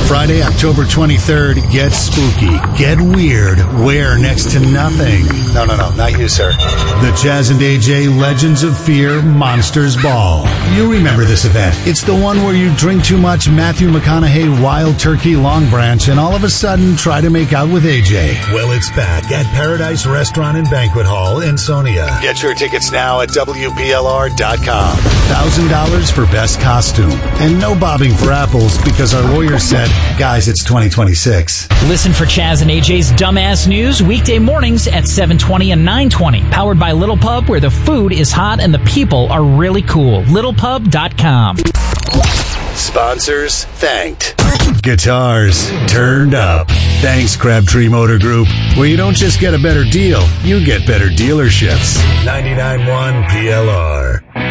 Friday, October 23rd, get spooky, get weird, wear next to nothing. No, not you, sir. The Chaz and AJ Legends of Fear Monsters Ball. You remember this event. It's the one where you drink too much Matthew McConaughey Wild Turkey Long Branch and all of a sudden try to make out with AJ. Well, it's back at Paradise Restaurant and Banquet Hall in Sonia. Get your tickets now at WPLR.com. $1,000 for best costume. And no bobbing for apples because our lawyer said, guys, it's 2026. Listen for Chaz and AJ's Dumbass News weekday mornings at 7:20 and 9:20. Powered by Little Pub, where the food is hot and the people are really cool. LittlePub.com. Sponsors thanked. Guitars turned up. Thanks, Crabtree Motor Group, where you don't just get a better deal, you get better dealerships. 99.1 PLR.